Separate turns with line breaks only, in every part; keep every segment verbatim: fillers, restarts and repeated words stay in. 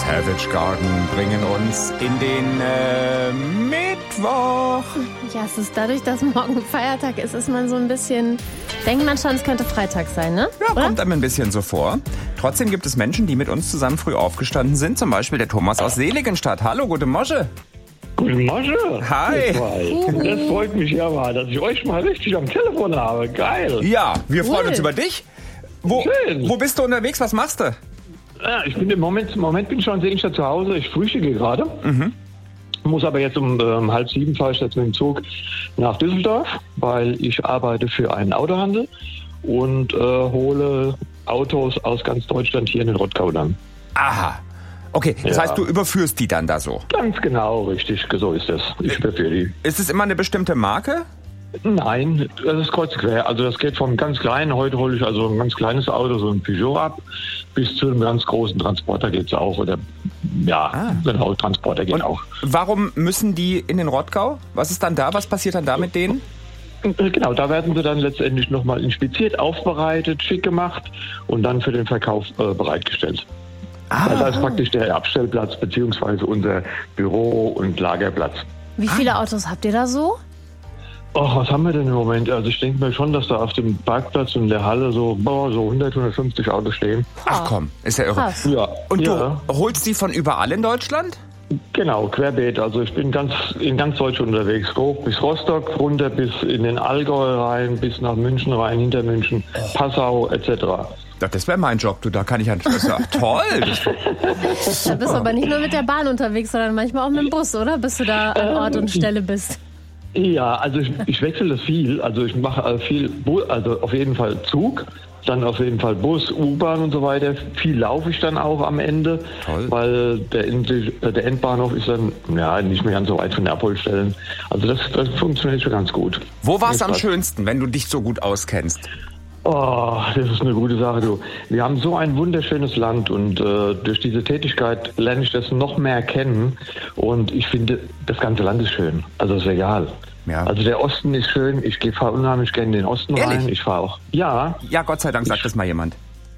Savage Garden bringen uns in den äh, Mittwoch.
Ja, es ist dadurch, dass morgen Feiertag ist, ist man so ein bisschen... Denkt man schon, es könnte Freitag sein, ne?
Ja,
Oder?
kommt einem ein bisschen so vor. Trotzdem gibt es Menschen, die mit uns zusammen früh aufgestanden sind. Zum Beispiel der Thomas aus Seligenstadt. Hallo, gute Mosche.
Guten Morgen.
Hi.
Das freut mich ja mal, dass ich euch mal richtig am Telefon habe. Geil.
Ja, wir
Cool.
freuen uns über dich. Wo,
Schön.
wo bist du unterwegs? Was machst du?
Ja, ich bin im Moment, im Moment bin ich schon in Seligenstadt zu Hause. Ich frühstücke gerade.
Mhm.
Muss aber jetzt um ähm, halb sieben fahre ich jetzt mit dem Zug nach Düsseldorf, weil ich arbeite für einen Autohandel und äh, hole Autos aus ganz Deutschland hier in den Rottgau dann.
Aha. Okay, das
Ja.
heißt, du überführst die dann da so.
Ganz genau, richtig, so ist es. Ich überführe die.
Ist es immer eine bestimmte Marke?
Nein, das ist kreuz und quer. Also das geht vom ganz kleinen, heute hole ich also ein ganz kleines Auto, so ein Peugeot ab, bis zu einem ganz großen Transporter geht's auch. Oder ja,
Ah.
genau, Transporter geht
Und
auch.
warum müssen die in den Rottgau? Was ist dann da? Was passiert dann da mit denen?
Genau, da werden sie dann letztendlich nochmal inspiziert, aufbereitet, schick gemacht und dann für den Verkauf äh, bereitgestellt.
Ah.
Also das ist praktisch der Abstellplatz beziehungsweise unser Büro- und Lagerplatz.
Wie viele Autos habt ihr da so?
Oh, was haben wir denn im Moment? Also ich denke mir schon, dass da auf dem Parkplatz und in der Halle so, boah, so hundert, hundertfünfzig Autos stehen.
Ach komm, ist ja irre.
Krass.
Ja.
Und
ja,
du holst die von überall in Deutschland?
genau, querbeet. Also ich bin ganz in ganz Deutschland unterwegs. Hoch bis Rostock, runter bis in den Allgäu rein, bis nach München rein, hinter München, Passau et cetera.
Ja, das wäre mein Job, du, da kann ich an. Das ja, toll! Das,
Da bist du aber nicht nur mit der Bahn unterwegs, sondern manchmal auch mit dem Bus, oder? Bis du da an Ort und Stelle bist.
Ja, also ich, ich wechsle das viel. Also ich mache also viel, Bu- also auf jeden Fall Zug, dann auf jeden Fall Bus, U-Bahn und so weiter. Viel laufe ich dann auch am Ende,
Toll.
weil der, End, der Endbahnhof ist dann ja nicht mehr ganz so weit von der Abholstellen. Also das, das funktioniert schon ganz gut.
wo war es
Jetzt
am
was-
schönsten, wenn du dich so gut auskennst?
Oh, das ist eine gute Sache, du. Wir haben so ein wunderschönes Land und äh, durch diese Tätigkeit lerne ich das noch mehr kennen und ich finde, das ganze Land ist schön. Also ist egal.
Ja.
Also der Osten ist schön. Ich gehe fahre unheimlich gerne in den Osten
Ehrlich?
rein. Ich fahre auch. Ja.
Ja, Gott sei Dank sagt das mal jemand.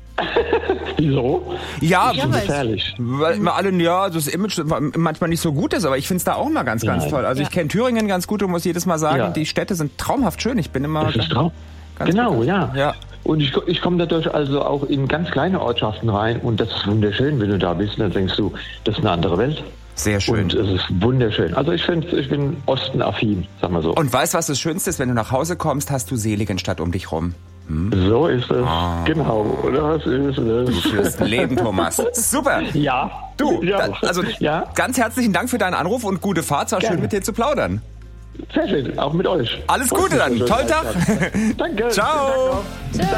Wieso?
Ja,
Ja,
Das ist
weiß.
gefährlich.
weil immer alle, ja, das Image manchmal nicht so gut ist, aber ich finde es da auch mal ganz, ganz
Nein.
toll. Also ich
Ja.
kenne Thüringen ganz gut und muss jedes Mal sagen,
Ja.
die Städte sind traumhaft schön. Ich bin immer...
Das ist Traum.
Ganz
Genau,
gut.
ja.
Ja.
Und ich, ich komme dadurch also auch in ganz kleine Ortschaften rein und das ist wunderschön, wenn du da bist. Dann denkst du, das ist eine andere Welt.
Sehr schön.
Und es ist wunderschön. Also ich finde, ich bin Osten-affin, sagen wir so.
Und weißt du, was das Schönste ist? Wenn du nach Hause kommst, hast du Seligenstadt um dich rum.
So ist es.
Ah.
Genau, das ist es.
Fürs Leben, Thomas. Super.
Ja.
Du,
ja.
da, also
ja,
ganz herzlichen Dank für deinen Anruf und gute Fahrt. Es war schön,
Gerne.
mit dir zu plaudern.
sehr schön, auch mit euch.
Alles Gute dann. Tollen Tag.
Danke.
Ciao.
Schönen Tag noch.